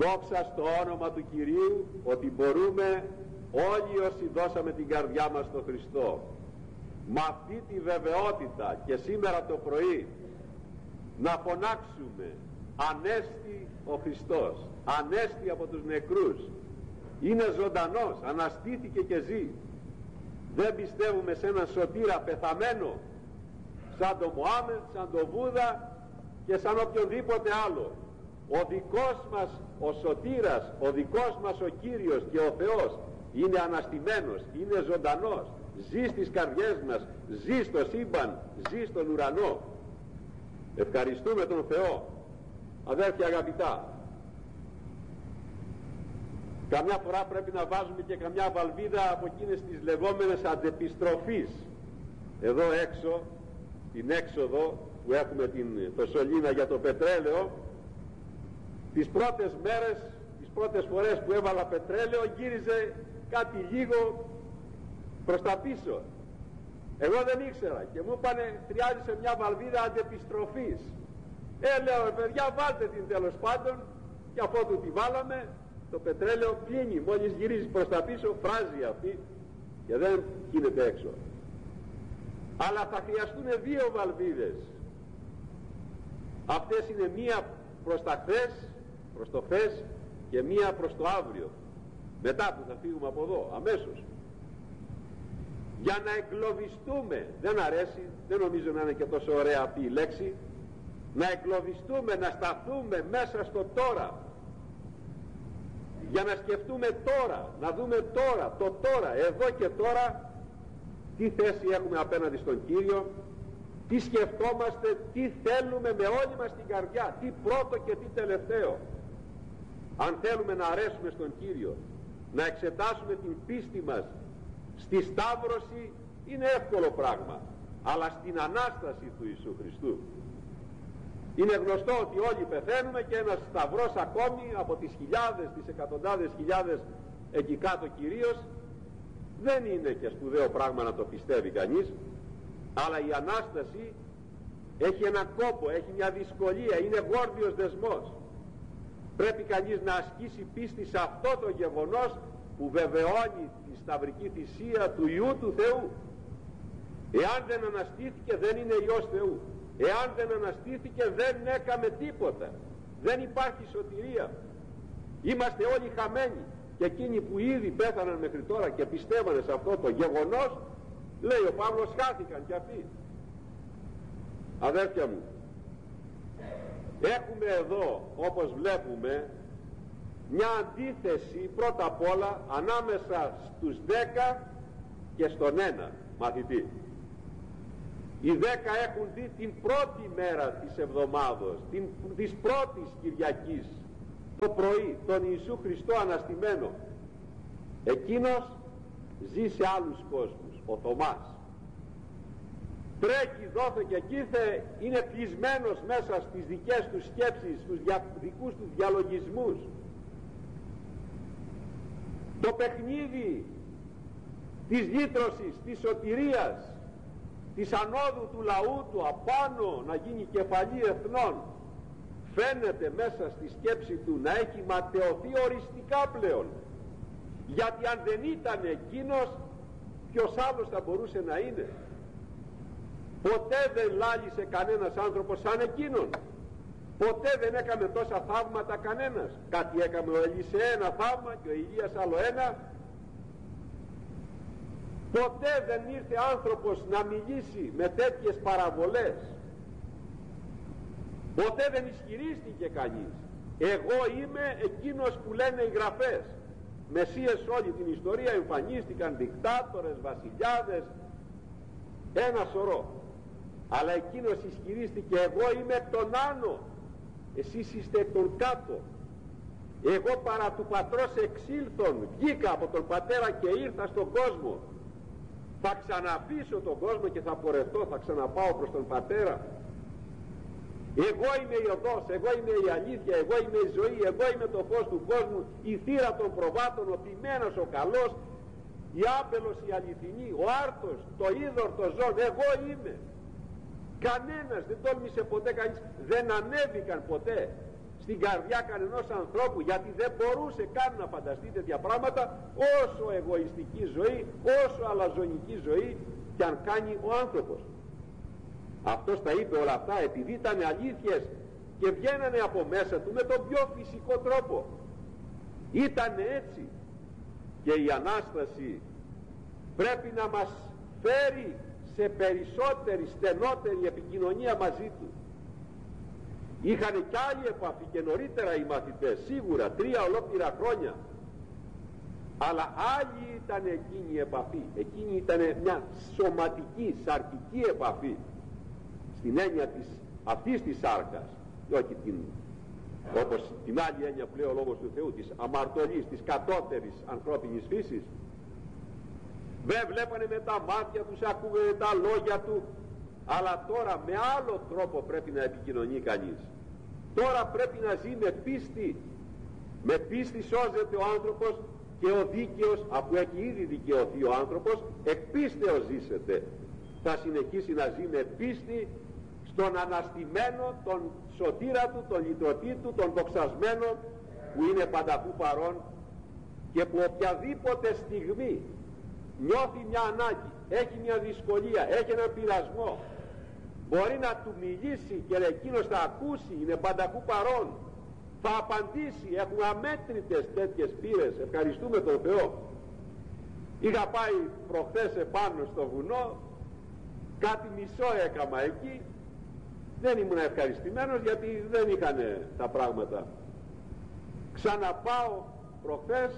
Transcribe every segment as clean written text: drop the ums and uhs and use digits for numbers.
Δόξα στο όνομα του Κυρίου ότι μπορούμε όλοι όσοι δώσαμε την καρδιά μας στον Χριστό με αυτή τη βεβαιότητα και σήμερα το πρωί να φωνάξουμε Ανέστη ο Χριστός, Ανέστη από τους νεκρούς, είναι ζωντανός, αναστήθηκε και ζει. Δεν πιστεύουμε σε έναν σωτήρα πεθαμένο σαν τον Μωάμετ, σαν τον Βούδα και σαν οποιονδήποτε άλλο. Ο δικός μας ο σωτήρας, ο δικός μας ο Κύριος και ο Θεός είναι αναστημένος, είναι ζωντανός, ζει στις καρδιές μας, ζει στο σύμπαν, ζει στον ουρανό. Ευχαριστούμε τον Θεό. Αδέρφια αγαπητά, καμιά φορά πρέπει να βάζουμε και καμιά βαλβίδα από εκείνες τις λεγόμενες αντεπιστροφής. Εδώ έξω, την έξοδο που έχουμε το σωλήνα για το πετρέλαιο, τις πρώτες μέρες, τις πρώτες φορές που έβαλα πετρέλαιο γύριζε κάτι λίγο προς τα πίσω. Εγώ δεν ήξερα και μου είπανε χρειάζεσαι μια βαλβίδα αντεπιστροφής. Λέω παιδιά βάλτε την τέλος πάντων, και αφότου τη βάλαμε το πετρέλαιο κλείνει, μόλις γυρίζει προς τα πίσω φράζει αυτή και δεν γίνεται έξω. Αλλά θα χρειαστούν δύο βαλβίδες. Αυτές είναι μία προς τα χθες, προς το χθες, και μία προς το αύριο, μετά που θα φύγουμε από εδώ αμέσως, για να εγκλωβιστούμε. Δεν αρέσει, δεν νομίζω να είναι και τόσο ωραία αυτή η λέξη, να εγκλωβιστούμε, να σταθούμε μέσα στο τώρα, για να σκεφτούμε τώρα, να δούμε τώρα, το τώρα, εδώ και τώρα, τι θέση έχουμε απέναντι στον Κύριο, τι σκεφτόμαστε, τι θέλουμε με όλη μας την καρδιά, τι πρώτο και τι τελευταίο. Αν θέλουμε να αρέσουμε στον Κύριο, να εξετάσουμε την πίστη μας στη Σταύρωση, είναι εύκολο πράγμα, αλλά στην Ανάσταση του Ιησού Χριστού. Είναι γνωστό ότι όλοι πεθαίνουμε και ένας σταυρός ακόμη από τις χιλιάδες, τις εκατοντάδες χιλιάδες εκεί κάτω κυρίως, δεν είναι και σπουδαίο πράγμα να το πιστεύει κανείς, αλλά η Ανάσταση έχει έναν κόπο, έχει μια δυσκολία, είναι γόρδιος δεσμός. Πρέπει κανείς να ασκήσει πίστη σε αυτό το γεγονός που βεβαιώνει τη σταυρική θυσία του Υιού του Θεού. Εάν δεν αναστήθηκε δεν είναι Υιός Θεού. Εάν δεν αναστήθηκε δεν έκαμε τίποτα. Δεν υπάρχει σωτηρία. Είμαστε όλοι χαμένοι. Και εκείνοι που ήδη πέθαναν μέχρι τώρα και πιστεύανε σε αυτό το γεγονός, λέει ο Παύλος, χάθηκαν κι αυτοί. Αδέρφια μου, έχουμε εδώ, όπως βλέπουμε, μια αντίθεση πρώτα απ' όλα ανάμεσα στους 10 και στον 1 μαθητή. Οι 10 έχουν δει την πρώτη μέρα της εβδομάδος, της πρώτης Κυριακής, το πρωί, τον Ιησού Χριστό αναστημένο. Εκείνος ζει σε άλλους κόσμους, ο Θωμάς. Τρέχει δόθε και κήθε, είναι κλεισμένος μέσα στις δικές του σκέψεις, στους δικούς του διαλογισμούς. Το παιχνίδι της λύτρωσης, της σωτηρίας, της ανόδου του λαού του απάνω να γίνει κεφαλή εθνών, φαίνεται μέσα στη σκέψη του να έχει ματαιωθεί οριστικά πλέον. Γιατί αν δεν ήταν εκείνος, ποιος άλλος θα μπορούσε να είναι? Ποτέ δεν λάλησε κανένας άνθρωπος σαν εκείνον. Ποτέ δεν έκαμε τόσα θαύματα κανένας. Κάτι έκαμε ο Ελισέ ένα θαύμα και ο Ηλίας άλλο ένα. Ποτέ δεν ήρθε άνθρωπος να μιλήσει με τέτοιες παραβολές. Ποτέ δεν ισχυρίστηκε κανείς. Εγώ είμαι εκείνος που λένε οι γραφές. Μεσσίες όλη την ιστορία εμφανίστηκαν, δικτάτορες, βασιλιάδες, ένα σωρό. Αλλά εκείνος ισχυρίστηκε, εγώ είμαι εκ των άνω, εσείς είστε εκ των κάτω. Εγώ παρά του πατρός εξήλθον, βγήκα από τον πατέρα και ήρθα στον κόσμο. Θα ξαναπείσω τον κόσμο και θα πορευτώ, θα ξαναπάω προς τον πατέρα. Εγώ είμαι η οδός, εγώ είμαι η αλήθεια, εγώ είμαι η ζωή, εγώ είμαι το φως του κόσμου, η θύρα των προβάτων, ο ποιμένος ο καλός, η άμπελος η αληθινή, ο άρτος, το είδωρ το ζώο, εγώ είμαι. Κανένας δεν τόλμησε ποτέ, κανείς δεν ανέβηκαν ποτέ στην καρδιά κανενός ανθρώπου, γιατί δεν μπορούσε καν να φανταστεί τέτοια πράγματα, όσο εγωιστική ζωή, όσο αλαζονική ζωή κι αν κάνει ο άνθρωπος. Αυτός τα είπε όλα αυτά επειδή ήταν αλήθειες και βγαίνανε από μέσα του με τον πιο φυσικό τρόπο. Ήταν έτσι. Και η Ανάσταση πρέπει να μας φέρει σε περισσότερη, στενότερη επικοινωνία μαζί του. Είχαν κι άλλη επαφή και νωρίτερα οι μαθητές, σίγουρα 3 ολόκληρα χρόνια, αλλά άλλη ήταν εκείνη η επαφή. Εκείνη ήταν μια σωματική, σαρκική επαφή, στην έννοια αυτής της σάρκας, και όχι όπως την άλλη έννοια που λέει ο Λόγος του Θεού, της αμαρτωλής, της κατώτερης ανθρώπινης φύσης. Δεν βλέπανε με τα μάτια τους, ακούγανε τα λόγια του, αλλά τώρα με άλλο τρόπο πρέπει να επικοινωνεί κανείς. Τώρα πρέπει να ζει με πίστη. Με πίστη σώζεται ο άνθρωπος, και ο δίκαιος, αφού έχει ήδη δικαιωθεί ο άνθρωπος, εκ πίστεως ζήσεται. Θα συνεχίσει να ζει με πίστη στον αναστημένο, τον σωτήρα του, τον λυτρωτή του, τον δοξασμένο, που είναι πανταχού παρόν και που οποιαδήποτε στιγμή νιώθει μια ανάγκη, έχει μια δυσκολία, έχει έναν πειρασμό, μπορεί να του μιλήσει και εκείνος θα ακούσει, είναι πανταχού παρόν, θα απαντήσει. Έχουμε αμέτρητες τέτοιες πείρες, ευχαριστούμε τον Θεό. Είχα πάει προχθές επάνω στο βουνό, κάτι μισό έκαμα εκεί, δεν ήμουν ευχαριστημένος γιατί δεν είχαν τα πράγματα. Ξαναπάω προχθές,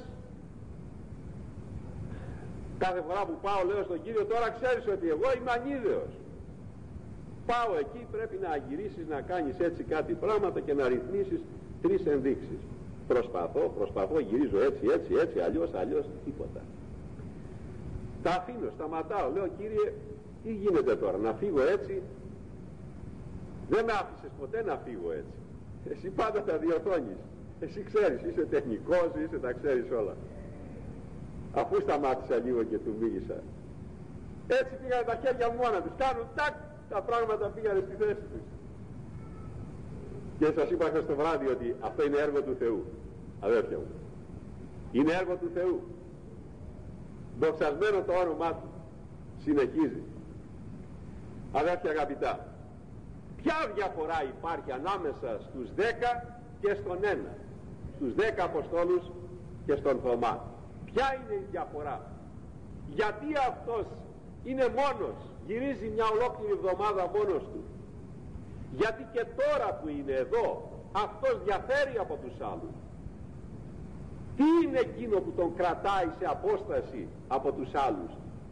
κάθε φορά που πάω λέω στον Κύριο, τώρα ξέρεις ότι εγώ είμαι ανίδεος. Πάω εκεί, πρέπει να αγυρίσεις, να κάνεις έτσι κάτι πράγματα και να ρυθμίσεις 3 ενδείξεις. Προσπαθώ, γυρίζω έτσι, αλλιώς τίποτα. Τα αφήνω, σταματάω, λέω Κύριε, τι γίνεται τώρα, να φύγω έτσι? Δεν με άφησες ποτέ να φύγω έτσι. Εσύ πάντα τα διορθώνεις. Εσύ ξέρεις, είσαι τεχνικός, τα ξέρεις όλα. Αφού σταμάτησα λίγο και του μίλησα, έτσι πήγανε τα χέρια μου μόνα τους, κάνουν τάκ, τα πράγματα πήγανε στη θέση τους. Και σας είπα χθες το βράδυ ότι αυτό είναι έργο του Θεού, αδέρφια μου. Είναι έργο του Θεού. Δοξασμένο το όνομά του. Συνεχίζει. Αδέρφια αγαπητά, ποια διαφορά υπάρχει ανάμεσα στους 10 και στον 1, στους 10 Αποστόλους και στον Θωμά? Ποια είναι η διαφορά? Γιατί αυτός είναι μόνος, γυρίζει μια ολόκληρη εβδομάδα μόνος του? Γιατί και τώρα που είναι εδώ αυτός διαφέρει από τους άλλους? Τι είναι εκείνο που τον κρατάει σε απόσταση από τους άλλους?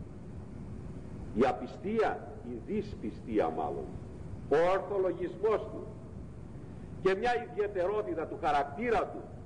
Η απιστία, η δυσπιστία μάλλον, ο ορθολογισμός του και μια ιδιαιτερότητα του χαρακτήρα του,